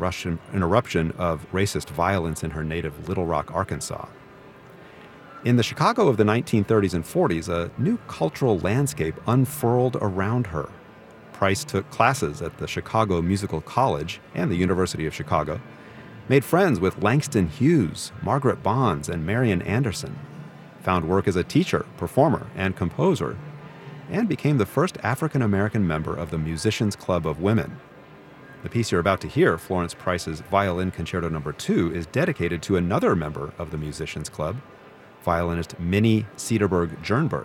eruption of racist violence in her native Little Rock, Arkansas. In the Chicago of the 1930s and 40s, a new cultural landscape unfurled around her. Price took classes at the Chicago Musical College and the University of Chicago, made friends with Langston Hughes, Margaret Bonds, and Marian Anderson, found work as a teacher, performer, and composer, and became the first African-American member of the Musicians Club of Women. The piece you're about to hear, Florence Price's Violin Concerto No. 2, is dedicated to another member of the Musicians Club, violinist Minnie Cedarberg-Jernberg.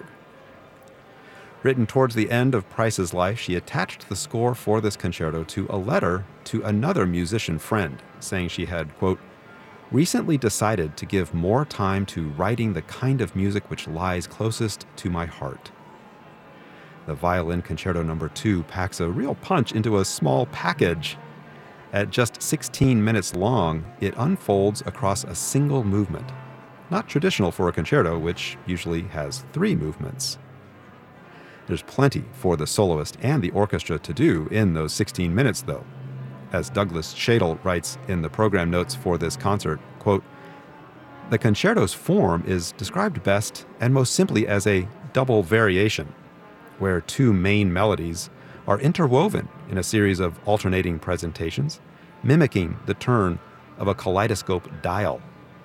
Written towards the end of Price's life, she attached the score for this concerto to a letter to another musician friend, saying she had, quote, recently decided to give more time to writing the kind of music which lies closest to my heart. The Violin Concerto No. 2 packs a real punch into a small package. At just 16 minutes long, it unfolds across a single movement. Not traditional for a concerto, which usually has 3 movements. There's plenty for the soloist and the orchestra to do in those 16 minutes, though. As Douglas Shadle writes in the program notes for this concert, quote, the concerto's form is described best and most simply as a double variation, where 2 main melodies are interwoven in a series of alternating presentations, mimicking the turn of a kaleidoscope dial.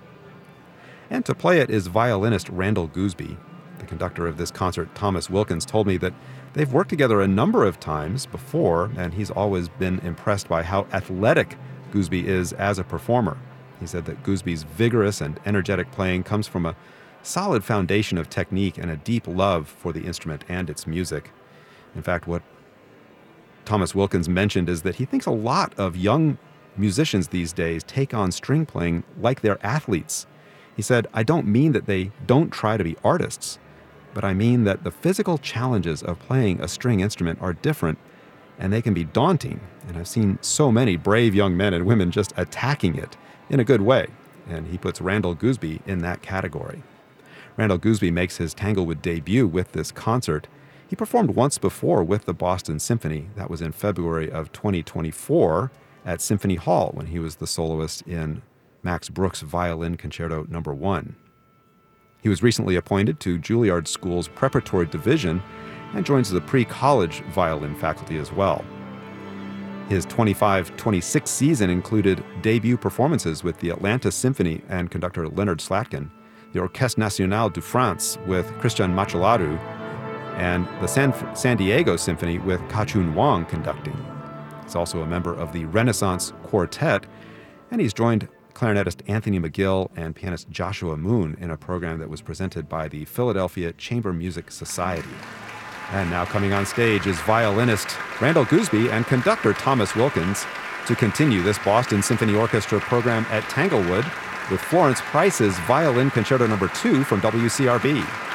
And to play it is violinist Randall Gooseby. The conductor of this concert, Thomas Wilkins, told me that they've worked together a number of times before, and he's always been impressed by how athletic Gooseby is as a performer. He said that Gooseby's vigorous and energetic playing comes from a solid foundation of technique and a deep love for the instrument and its music. In fact, what Thomas Wilkins mentioned is that he thinks a lot of young musicians these days take on string playing like they're athletes. He said, I don't mean that they don't try to be artists, but I mean that the physical challenges of playing a string instrument are different, and they can be daunting. And I've seen so many brave young men and women just attacking it in a good way. And he puts Randall Gooseby in that category. Randall Gooseby makes his Tanglewood debut with this concert. He performed once before with the Boston Symphony. That was in February of 2024 at Symphony Hall when he was the soloist in Max Bruch's Violin Concerto No. 1. He was recently appointed to Juilliard School's preparatory division and joins the pre-college violin faculty as well. His 25-26 season included debut performances with the Atlanta Symphony and conductor Leonard Slatkin, the Orchestre Nationale de France with Christian Macellaro, and the San Diego Symphony with Ka-Chun Wang conducting. He's also a member of the Renaissance Quartet, and he's joined clarinetist Anthony McGill and pianist Joshua Moon in a program that was presented by the Philadelphia Chamber Music Society. And now coming on stage is violinist Randall Gooseby and conductor Thomas Wilkins to continue this Boston Symphony Orchestra program at Tanglewood with Florence Price's Violin Concerto No. 2 from WCRB.